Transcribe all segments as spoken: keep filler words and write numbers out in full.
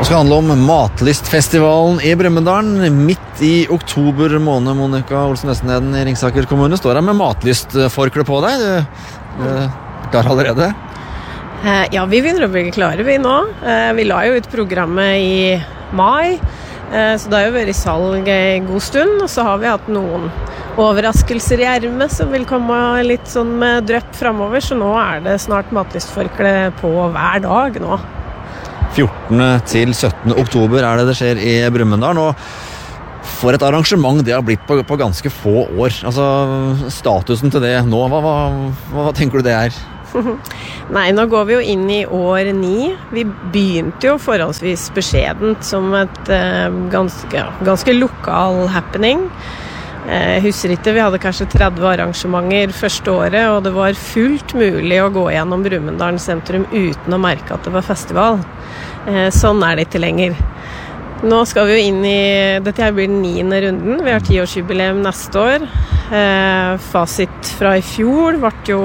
skal handle om Matlystfestivalen i Brumunddal. Midt i oktober måned, Monica Olsen Østenheden i Ringsaker kommune, står her med matlystforkle på deg. Du er klar allerede? Ja, vi begynner å bli klare vi nå. Vi la jo ut programmet i mai, så det har jo vært i salg en god stund, og så har vi hatt noen overraskelser i ermet som vil komme litt sånn med drøpp fremover, så nå er det snart matlystforkle på hver dag nå. fjortende til syttende oktober er det det skjer i Brumunddal, og for et arrangement det har blitt på, på ganske få år. Altså, statusen til det nå, hva, hva, hva tenker du det er? Nei, nå går vi jo inn i år ni. Vi begynte jo forholdsvis beskjedent som et eh, ganske, ja, ganske lokal happening. Jeg husker ikke, vi hadde kanskje tretti arrangementer første året, og det var fullt mulig å gå gjennom Brumunddal sentrum uten å merke at det var festival. Sånn er det ikke lenger. Nå skal vi jo inn i, dette her blir den niende runden, vi har tiårsjubileum neste år. Fasit fra i fjor ble jo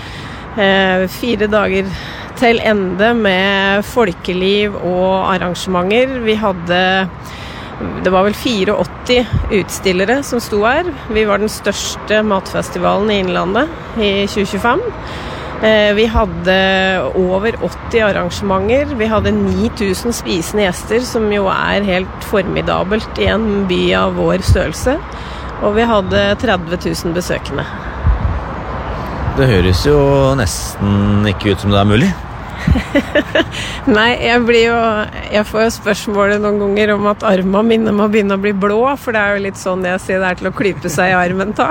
fire dager til ende med folkeliv og arrangementer. Vi hadde Det var vel åttifire utstillere som sto her. Vi var den største matfestivalen i Innlandet i tjue tjuefem. Vi hadde over åtti arrangementer. Vi hadde ni tusen spisende gjester, som jo er helt formidabelt i en by av vår størrelse. Og vi hadde tretti tusen besøkende. Det høres jo nesten ikke ut som det er mulig. Nei, jeg blir jo jeg får jo spørsmålet noen ganger om at armene mine må begynne å bli blå, for det er jo litt sånn jeg sier det er til å klype seg i armen ta.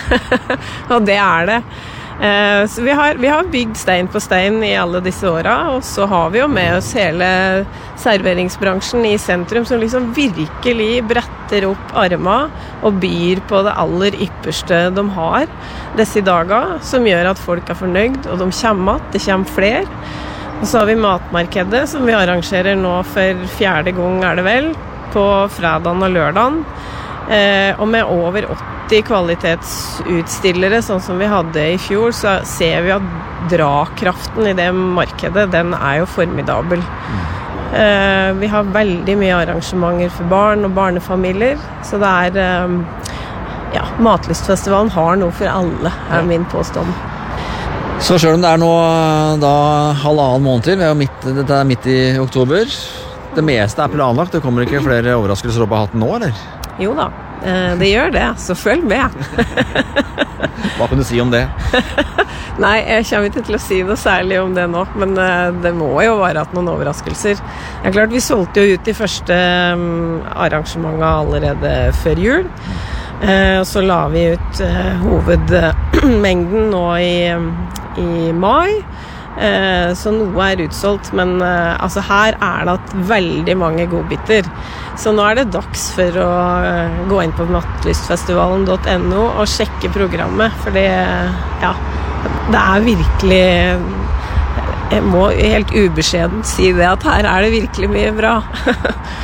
Og det er det. Eh, så vi har, vi har bygd stein på stein i alle disse åra, og så har vi jo med oss hele serveringsbransjen i sentrum som liksom virkelig bretter opp armene og byr på det aller ypperste de har disse dager, som gjør at folk er fornøyd, og de kommer att, det kommer flere. Og så har vi matmarkedet, som vi arrangerer nå for fjerde gang, er det vel, på fredagen og lørdagen. Eh, og med over åtti kvalitetsutstillere, sånn som vi hadde i fjor, så ser vi at drakraften i det markedet, den er jo formidabel. Eh, vi har veldig mye arrangementer for barn og barnefamilier, så det er, eh, ja, Matlystfestivalen har noe for alle, er min påstand. Så selv om det er nå da halvannen måned til, vi er jo midt, dette er midt i oktober, det meste er planlagt, det kommer ikke flere overraskelser opp av hatten nå, eller? Jo da, det gjør det, så følg med. Hva kan du si om det? Nei, jeg kommer ikke til å si noe særlig om det nå, men det må jo være at noen overraskelser. Det er klart, vi solgte jo ut de første arrangementene allerede før jul, og så la vi ut hovedmengden nå i, i mai. Så noe er utsolgt, men altså her er det veldig mange godbiter. Så nå er det dags for å gå inn på matlystfestivalen punktum no og sjekke programmet, for det, ja, det er virkelig, jeg må helt ubeskjedent si det, at her er det virkelig mye bra.